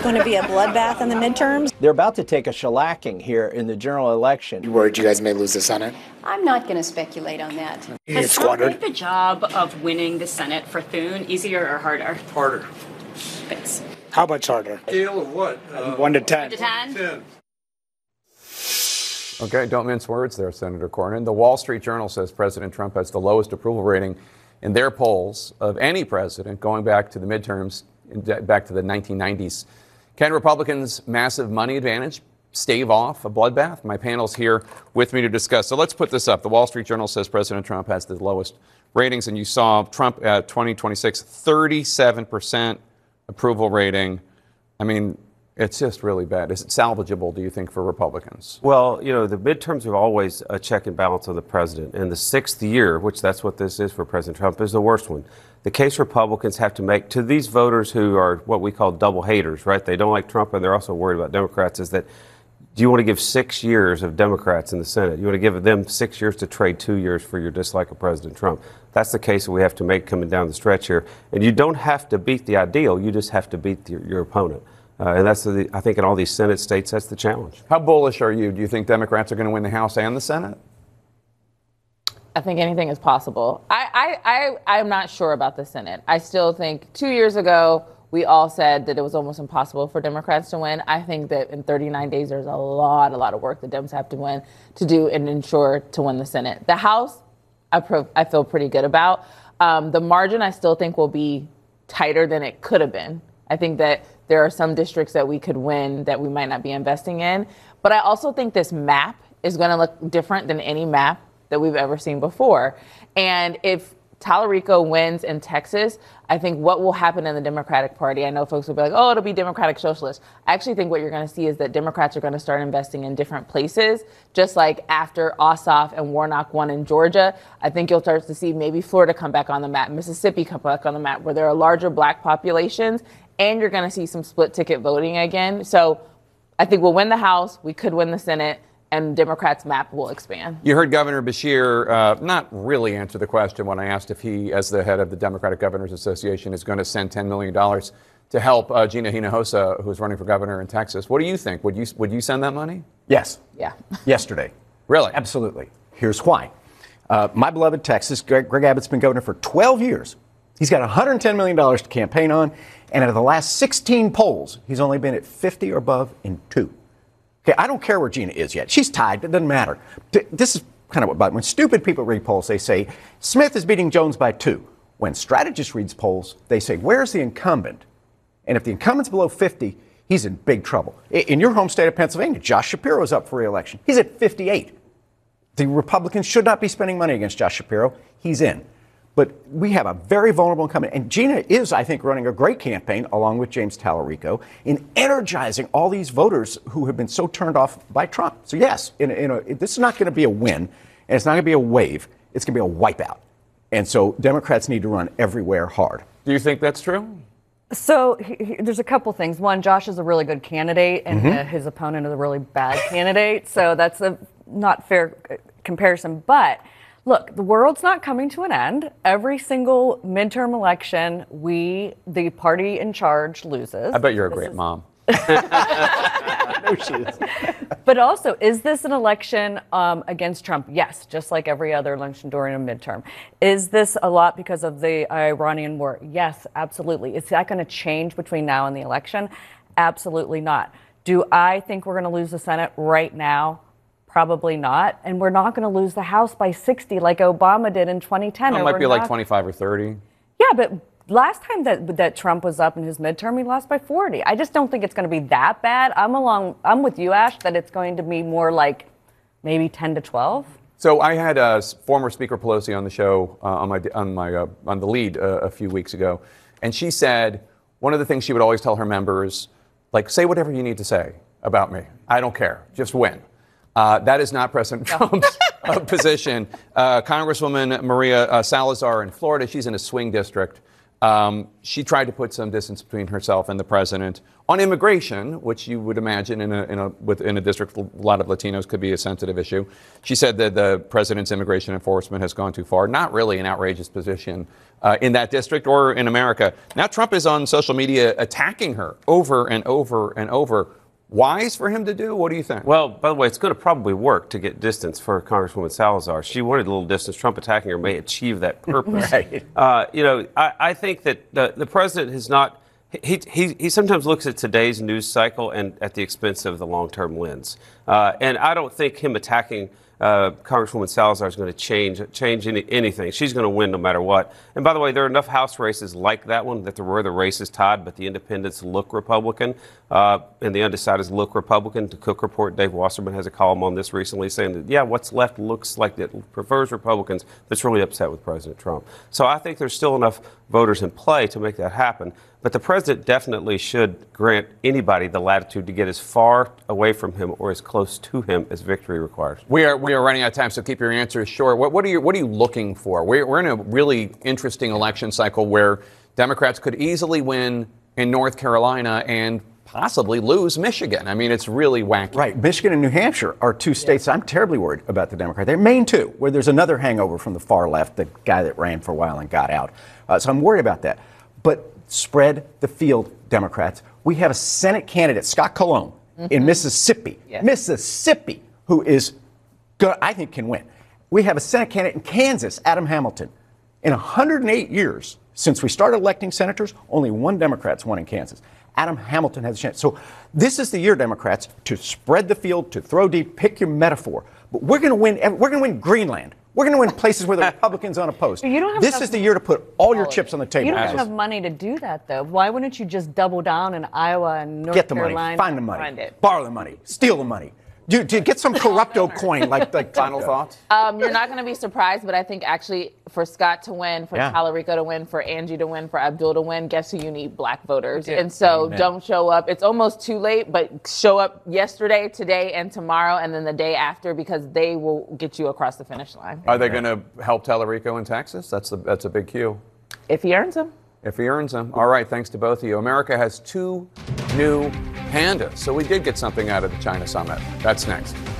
going to be a bloodbath in the midterms. They're about to take a shellacking here in the general election. You worried you guys may lose the Senate? I'm not going to speculate on that. Has Trump made the job of winning the Senate for Thune easier or harder? Harder. Thanks. How much harder? Scale of what? 1 to 10. 1 to 10? 10. Okay, don't mince words there, Senator Cornyn. The Wall Street Journal says President Trump has the lowest approval rating in their polls of any president going back to the midterms, back to the 1990s. Can Republicans' massive money advantage stave off a bloodbath? My panel's here with me to discuss. So let's put this up. The Wall Street Journal says President Trump has the lowest ratings, and you saw Trump at 2026, 37% approval rating. I mean, it's just really bad. Is it salvageable, do you think, for Republicans? Well, you know, the midterms are always a check and balance on the president. And the sixth year, which that's what this is for President Trump, is the worst one. The case Republicans have to make to these voters who are what we call double haters, right? They don't like Trump and they're also worried about Democrats, is that do you want to give 6 years of Democrats in the Senate? You want to give them 6 years to trade 2 years for your dislike of President Trump? That's the case that we have to make coming down the stretch here. And you don't have to beat the ideal. You just have to beat your opponent. And that's, I think, in all these Senate states, that's the challenge. How bullish are you? Do you think Democrats are going to win the House and the Senate? I think anything is possible. I'm not sure about the Senate. I still think 2 years ago, we all said that it was almost impossible for Democrats to win. I think that in 39 days, there's a lot of work that Dems have to do and ensure to win the Senate. The House, I feel pretty good about. The margin, I still think, will be tighter than it could have been. I think that there are some districts that we could win that we might not be investing in. But I also think this map is going to look different than any map that we've ever seen before. And if Tallarico wins in Texas, I think what will happen in the Democratic Party, I know folks will be like, oh, it'll be Democratic Socialist. I actually think what you're going to see is that Democrats are going to start investing in different places, just like after Ossoff and Warnock won in Georgia. I think you'll start to see maybe Florida come back on the map, Mississippi come back on the map, where there are larger black populations, and you're going to see some split ticket voting again. So I think we'll win the House, we could win the Senate, and Democrats' map will expand. You heard Governor Beshear not really answer the question when I asked if he, as the head of the Democratic Governors Association, is going to send $10 million to help Gina Hinojosa, who's running for governor in Texas. What do you think? Would you send that money? Yes. Yeah. Yesterday. Really? Absolutely. Here's why. My beloved Texas, Greg Abbott's been governor for 12 years. He's got $110 million to campaign on, and out of the last 16 polls, he's only been at 50 or above in 2. Okay, I don't care where Gina is yet. She's tied. It doesn't matter. This is kind of what, when stupid people read polls, they say Smith is beating Jones by 2. When strategists read polls, they say, where's the incumbent? And if the incumbent's below 50, he's in big trouble. In your home state of Pennsylvania, Josh Shapiro is up for re-election. He's at 58. The Republicans should not be spending money against Josh Shapiro. He's in. But we have a very vulnerable incumbent. And Gina is, I think, running a great campaign, along with James Tallarico, in energizing all these voters who have been so turned off by Trump. So, yes, this is not going to be a win, and it's not going to be a wave. It's going to be a wipeout. And so Democrats need to run everywhere hard. Do you think that's true? So there's a couple things. One, Josh is a really good candidate, and his opponent is a really bad candidate. So that's a not fair comparison. But look, the world's not coming to an end. Every single midterm election, the party in charge, loses. I bet you're a great mom. No, she is. But also, is this an election against Trump? Yes, just like every other election during a midterm. Is this a lot because of the Iranian war? Yes, absolutely. Is that going to change between now and the election? Absolutely not. Do I think we're going to lose the Senate right now? Probably not. And we're not going to lose the House by 60 like Obama did in 2010. It might be like 25 or 30. Yeah, but last time that Trump was up in his midterm, he lost by 40. I just don't think it's going to be that bad. I'm with you, Ash, that it's going to be more like maybe 10 to 12. So I had former Speaker Pelosi on the show on the lead a few weeks ago, and she said one of the things she would always tell her members, like, say whatever you need to say about me. I don't care. Just win. That is not President Trump's position. Congresswoman Maria Salazar in Florida, she's in a swing district. She tried to put some distance between herself and the president on immigration, which you would imagine in a district with a lot of Latinos could be a sensitive issue. She said that the president's immigration enforcement has gone too far. Not really an outrageous position in that district or in America. Now Trump is on social media attacking her over and over and over. Wise for him to do? What do you think? Well, by the way, it's going to probably work to get distance for Congresswoman Salazar. She wanted a little distance. Trump attacking her may achieve that purpose. Right. I think that the president has not. He sometimes looks at today's news cycle and at the expense of the long-term lens. And I don't think him attacking Congresswoman Salazar is going to change anything. She's going to win no matter what. And by the way, there are enough House races like that one that there were the races tied, but the independents look Republican and the undecideds look Republican. The Cook Report, Dave Wasserman has a column on this recently saying that, yeah, what's left looks like it prefers Republicans, but it's really upset with President Trump. So I think there's still enough voters in play to make that happen. But the president definitely should grant anybody the latitude to get as far away from him or as close to him as victory requires. We are running out of time, so keep your answers short. What are you looking for? We're in a really interesting election cycle where Democrats could easily win in North Carolina and possibly lose Michigan. I mean, it's really wacky. Right. Michigan and New Hampshire are two states I'm terribly worried about the Democrats. They're Maine, too, where there's another hangover from the far left, the guy that ran for a while and got out. So I'm worried about that. But spread the field, Democrats. We have a Senate candidate, Scott Cologne, in Mississippi. Yes. Mississippi, who is good, I think can win. We have a Senate candidate in Kansas, Adam Hamilton. In 108 years since we started electing senators, only one Democrat's won in Kansas. Adam Hamilton has a chance. So this is the year, Democrats, to spread the field, to throw deep, pick your metaphor. But we're going to win. We're going to win Greenland. We're going to win places where the Republicans unopposed. This is the year to put all your chips on the table. You don't have money to do that, though. Why wouldn't you just double down in Iowa and North Get the Carolina? money, find the money, borrow the money, steal the money. Do get some corrupto coin like Final thoughts? You're not going to be surprised, but I think actually for Scott to win, for Talarico to win, for Angie to win, for Abdul to win, guess who you need? Black voters. And so don't show up. It's almost too late, but show up yesterday, today, and tomorrow, and then the day after, because they will get you across the finish line. Are they going to help Talarico in Texas? That's a big cue. If he earns them. If he earns them. All right, thanks to both of you. America has 2 new pandas, so we did get something out of the China summit. That's next.